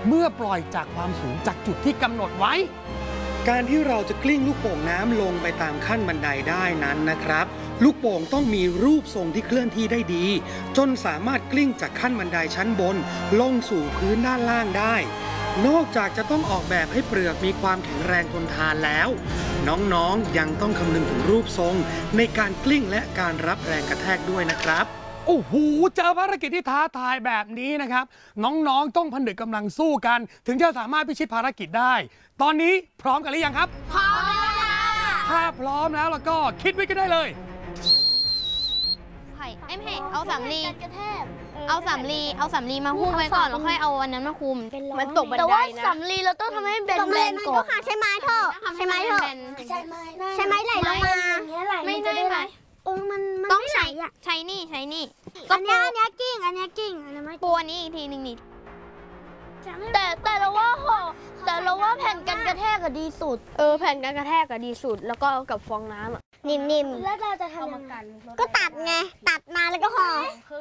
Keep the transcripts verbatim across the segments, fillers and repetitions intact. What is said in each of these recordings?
เมื่อปล่อยจากความสูงจากจุดที่กำหนดไว้การที่เราจะกลิ้งลูกโป่งน้ำลงไปตามขั้นบันไดได้นั้นนะครับลูกโป่งต้องมีรูปทรงที่เคลื่อนที่ได้ดีจนสามารถกลิ้งจากขั้นบันไดชั้นบนลงสู่พื้นด้านล่างได้นอกจากจะต้องออกแบบให้เปลือกมีความแข็งแรงทนทานแล้วน้องๆยังต้องคำนึงถึงรูปทรงในการกลิ้งและการรับแรงกระแทกด้วยนะครับโอ้โหเจอภารกิจที่ท้าทายแบบนี้นะครับน้องๆต้องผนึกกำลังสู้กันถึงจะสามารถพิชิตภารกิจได้ตอนนี้พร้อมกันหรือยังครับพร้อมแล้วค่ะถ้าพร้อมแล้วแล้วก็คิดไว้กันได้เลยไผ่ไอ้ไม่เอาสำลีเอาสำลีเอาสำลีมาหุ้มไว้ก่อนแล้วค่อยเอาอันนั้นมาคุมมันตกบันไดนะแต่ว่าสำลีเราต้องทำให้แบนๆก่อนใช่ไหมเถอะใช่ไหมเถอะใช่ไหมไหลลงมาไม่ได้ไหมเออมันต้องใช้ใช้นี่ใช้นี่อันนี้อันนี้กิ้งอันนี้กิ้งอันนี้ไม่ปูอันนี้อีกทีหนึ่งนี่แต่แต่เราว่าแต่เราว่าแผ่นกันกระแทกก็ดีสุดเออแผ่นกันกระแทกก็ดีสุดแล้วก็กับฟองน้ำอ่ะนิ่มๆแล้วเราจะทำยังไงก็ตัดไงตัดมาแล้วก็ห่อ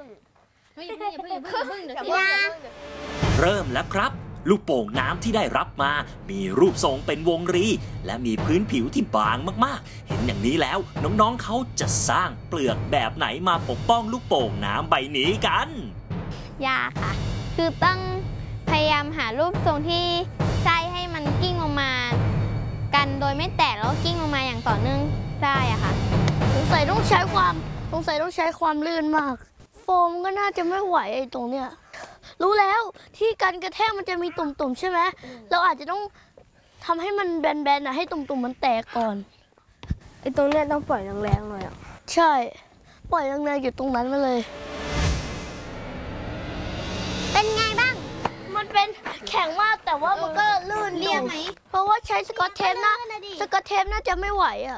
เริ่มแล้วครับลูกโป่งน้ำที่ได้รับมามีรูปทรงเป็นวงรีและมีพื้นผิวที่บางมากๆเห็นอย่างนี้แล้วน้องๆเขาจะสร้างเปลือกแบบไหนมาปกป้องลูกโป่งน้ำใบนี้กันยากค่ะคือต้องพยายามหารูปทรงที่ใช้ให้มันกิ้งลงมากันโดยไม่แตกแล้วกิ้งลงมาอย่างต่อเนื่องได้อะค่ะสงสัยต้องใช้ความสงสัยต้องใช้ความลื่นมากโฟมก็น่าจะไม่ไหวไอ้ตรงเนี้ยรู้แล้วที่กันกระแทกมันจะมีตุ่มๆใช่ไหมเราอาจจะต้องทำให้มันแบนๆนะให้ตุ่มๆมันแตกก่อนไอ้ตรงเนี้ยต้องปล่อยแรงๆเลยอ่ะใช่ปล่อยแรงๆอยู่ตรงนั้นมาเลยเป็นไงบ้างมันเป็นแข็งมากแต่ว่ามันก็ลื่นเรียบไหมเพราะว่าใช้สกอตเทปนะสกอตเทปน่าจะไม่ไหวอ่ะ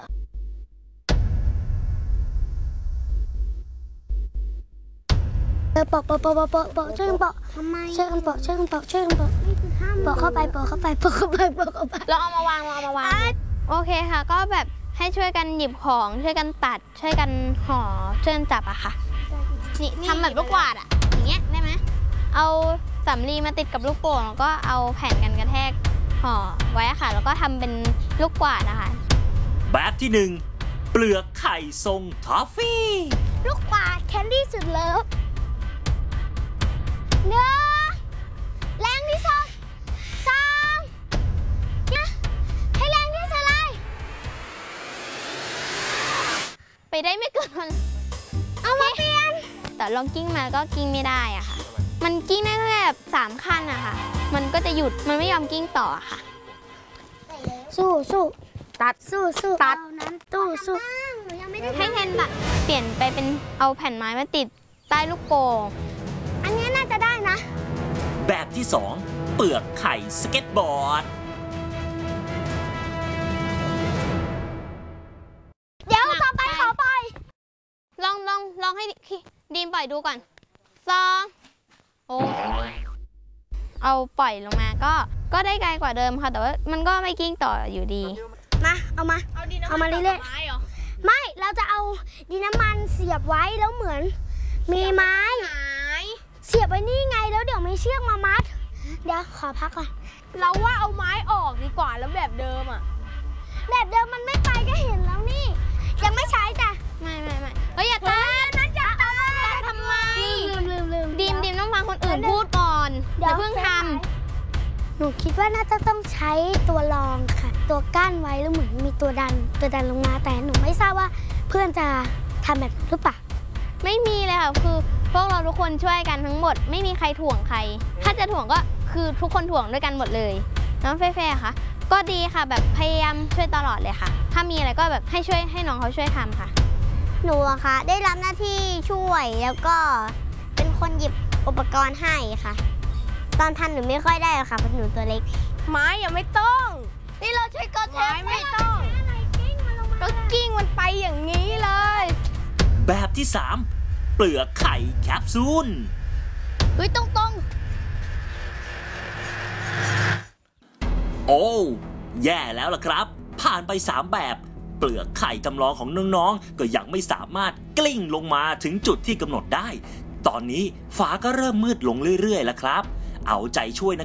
ปอกปอกปอกปอกปอกช่วยกันปอกช่วยกันปอกช่วยกันปอกช่วยกันปอกปอกเข้าไปปอกเข้าไปปอกเข้าไปปอกเข้าไปเราเอามาวางเราเอามาวางโอเคค่ะก็แบบให้ช่วยกันหยิบของช่วยกันตัดช่วยกันห่อช่วยกันจับอะค่ะนี่ทำแบบลูกกวาดอะอย่างเงี้ยได้ไหมเอาสำลีมาติดกับลูกโป่งแล้วก็เอาแผ่นกันกระแทกห่อไว้ค่ะแล้วก็ทำเป็นลูกกวาดนะคะแบบที่หนึ่งเปลือกไข่ทรงทอฟฟี่ลูกกวาดแคนดี้สุดเลิฟเนื้อแรงที่สุดสองให้แรงที่สุดเลยไปได้ไม่เกินเอามาเปลี่ยนแต่ลองกิ้งมาก็กิ้งไม่ได้อะค่ะมันกิ้งได้แค่แบบสามขั้นอะค่ะมันก็จะหยุดมันไม่ยอมกิ้งต่อค่ะสู้สู้ตัดสู้สู้ตัดนั้นตู้สู้ให้แทนแบบเปลี่ยนไปเป็นเอาแผ่นไม้มาติดใต้ลูกโป่งอันนี้น่าจะได้นะแบบที่สองเปลือกไข่สเก็ตบอร์ดเดี๋ยวต่อไปขอปล่อยลองลองลองให้ดีมปล่อยดูก่อนสองโอ้เอาปล่อยลงมาก็ก็ได้ไกลกว่าเดิมค่ะแต่ว่ามันก็ไม่กิ้งต่ออยู่ดีมาเอามาเอามาเรื่อยๆไม่เราจะเอาดินน้ำมันเสียบไว้แล้วเหมือนมีไม้เสียบไว้นี่ไงแล้วเดี๋ยวมีเชือกมามัดเดี๋ยวขอพักก่อนเราว่าเอาไม้ออกดีกว่าแล้วแบบเดิมอ่ะแบบเดิมมันไม่ไปก็เห็นแล้วนี่ยังไม่ใช้จ้ะไม่ไม่ไม่เฮ้ยอย่าตัดนั่นจะตัดทำไมลืมลืมลืมดีมดีมต้องฟังคนอื่นพูดก่อนอย่าเพิ่งทำหนูคิดว่าน่าจะต้องใช้ตัวรองค่ะตัวกั้นไว้แล้วเหมือนมีตัวดันตัวดันลงมาแต่หนูไม่ทราบว่าเพื่อนจะทำแบบหรือเปล่าไม่มีเลยค่ะคือพวกเราทุกคนช่วยกันทั้งหมดไม่มีใครถ่วงใครถ้าจะถ่วงก็คือทุกคนถ่วงด้วยกันหมดเลยน้องเฟ่ๆค่ะก็ดีค่ะแบบพยายามช่วยตลอดเลยค่ะถ้ามีอะไรก็แบบให้ช่วยให้น้องเขาช่วยทำค่ะหนูอะค่ะได้รับหน้าที่ช่วยแล้วก็เป็นคนหยิบอุปกรณ์ให้ค่ะตอนทันหนูไม่ค่อยได้หรอกค่ะเพราะหนูตัวเล็กไม้ยังไม่ต้องนี่เราใช้กระเทไม้ไม่ต้องก็กิ้งมันไปอย่างนี้เลยแบบที่สามเปลือกไข่แคปซูลเฮ้ยตรงตรงโอ้แย่แล้วล่ะครับผ่านไปสามแบบเปลือกไข่จำลองของน้องๆก็ยังไม่สามารถกลิ้งลงมาถึงจุดที่กำหนดได้ตอนนี้ฟ้าก็เริ่มมืดลงเรื่อยๆแล้วครับเอาใจช่วยนะ